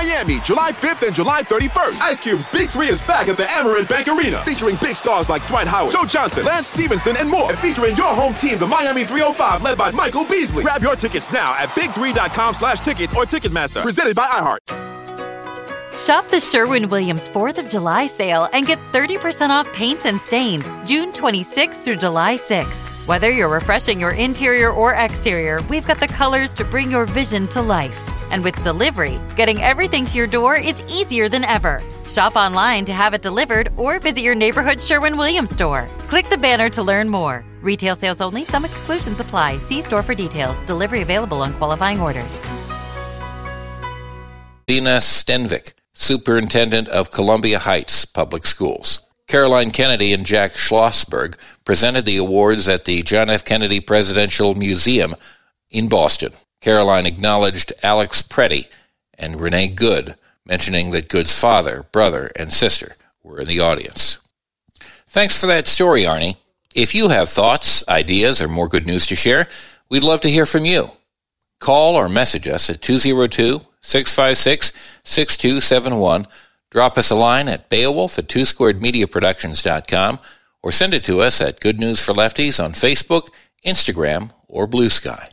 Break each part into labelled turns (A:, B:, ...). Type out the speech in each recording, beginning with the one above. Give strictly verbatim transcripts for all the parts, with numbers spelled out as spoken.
A: Miami, July fifth and July thirty-first. Ice Cube's Big Three is back at the Amerant Bank Arena, featuring big stars like Dwight Howard, Joe Johnson, Lance Stevenson, and more. And featuring your home team, the Miami three oh five, led by Michael Beasley. Grab your tickets now at big three dot com slash tickets or Ticketmaster. Presented by iHeart.
B: Shop the Sherwin-Williams fourth of July sale and get thirty percent off paints and stains June twenty-sixth through July sixth. Whether you're refreshing your interior or exterior, we've got the colors to bring your vision to life. And with delivery, getting everything to your door is easier than ever. Shop online to have it delivered or visit your neighborhood Sherwin-Williams store. Click the banner to learn more. Retail sales only. Some exclusions apply. See store for details. Delivery available on qualifying orders.
C: Dina Stenvik, Superintendent of Columbia Heights Public Schools. Caroline Kennedy and Jack Schlossberg presented the awards at the John F. Kennedy Presidential Museum in Boston. Caroline acknowledged Alex Preddy and Renee Good, mentioning that Good's father, brother, and sister were in the audience. Thanks for that story, Arnie. If you have thoughts, ideas, or more good news to share, we'd love to hear from you. Call or message us at two oh two, six five six, six two seven one. Drop us a line at Beowulf at two squared media productions dot com or send it to us at Good News for Lefties on Facebook, Instagram, or Blue Sky.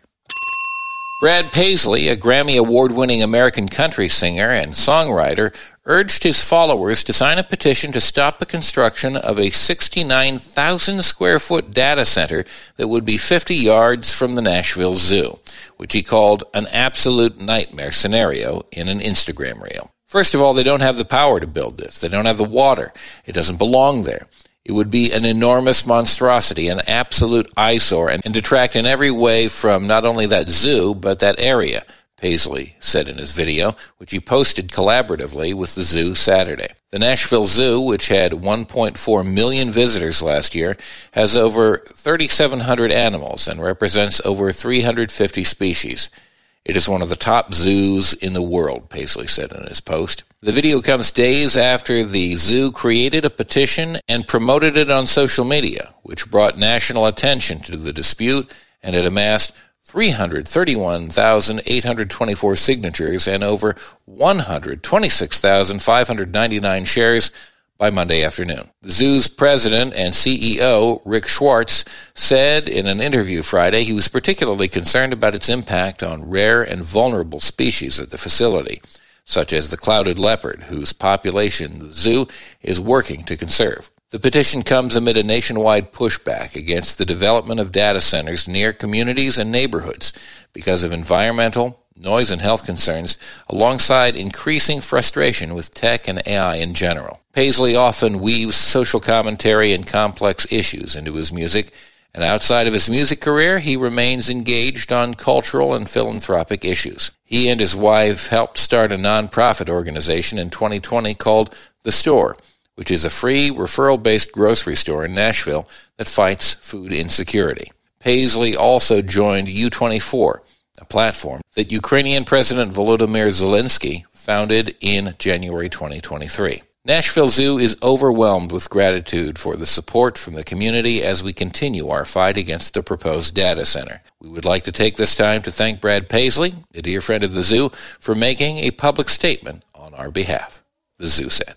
C: Brad Paisley, a Grammy Award-winning American country singer and songwriter, urged his followers to sign a petition to stop the construction of a sixty-nine thousand square foot data center that would be fifty yards from the Nashville Zoo, which he called an absolute nightmare scenario in an Instagram reel. First of all, they don't have the power to build this. They don't have the water. It doesn't belong there. It would be an enormous monstrosity, an absolute eyesore, and, and detract in every way from not only that zoo, but that area, Paisley said in his video, which he posted collaboratively with the zoo Saturday. The Nashville Zoo, which had one point four million visitors last year, has over thirty-seven hundred animals and represents over three hundred fifty species. It is one of the top zoos in the world, Paisley said in his post. The video comes days after the zoo created a petition and promoted it on social media, which brought national attention to the dispute, and it amassed three hundred thirty-one thousand eight hundred twenty-four signatures and over one hundred twenty-six thousand five hundred ninety-nine shares by Monday afternoon. The zoo's president and C E O, Rick Schwartz, said in an interview Friday he was particularly concerned about its impact on rare and vulnerable species at the facility, such as the clouded leopard, whose population the zoo is working to conserve. The petition comes amid a nationwide pushback against the development of data centers near communities and neighborhoods because of environmental, noise, and health concerns, alongside increasing frustration with tech and A I in general. Paisley often weaves social commentary and complex issues into his music, and outside of his music career, he remains engaged on cultural and philanthropic issues. He and his wife helped start a nonprofit organization in twenty twenty called The Store, which is a free, referral-based grocery store in Nashville that fights food insecurity. Paisley also joined U twenty-four, a platform that Ukrainian President Volodymyr Zelensky founded in January twenty twenty-three. Nashville Zoo is overwhelmed with gratitude for the support from the community as we continue our fight against the proposed data center. We would like to take this time to thank Brad Paisley, a dear friend of the zoo, for making a public statement on our behalf, the zoo said.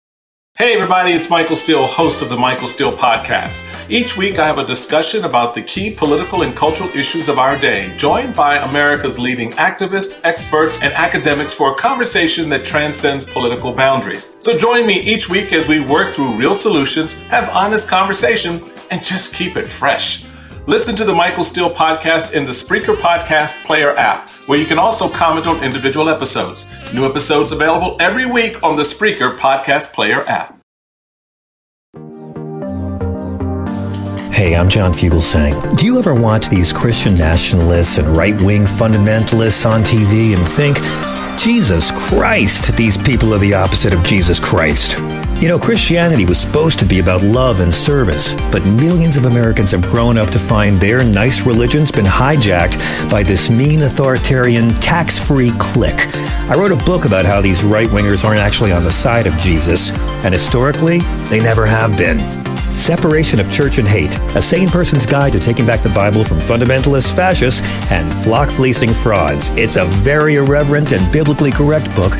D: Hey everybody, it's Michael Steele, host of the Michael Steele Podcast. Each week I have a discussion about the key political and cultural issues of our day, joined by America's leading activists, experts, and academics for a conversation that transcends political boundaries. So join me each week as we work through real solutions, have honest conversation, and just keep it fresh. Listen to the Michael Steele Podcast in the Spreaker Podcast Player app, where you can also comment on individual episodes. New episodes available every week on the Spreaker Podcast Player app.
E: Hey, I'm John Fugelsang. Do you ever watch these Christian nationalists and right-wing fundamentalists on T V and think, Jesus Christ, these people are the opposite of Jesus Christ? You know, Christianity was supposed to be about love and service, but millions of Americans have grown up to find their nice religion's been hijacked by this mean authoritarian tax-free clique. I wrote a book about how these right-wingers aren't actually on the side of Jesus, and historically, they never have been. Separation of Church and Hate, a sane person's guide to taking back the Bible from fundamentalist fascists and flock-fleecing frauds. It's a very irreverent and biblically correct book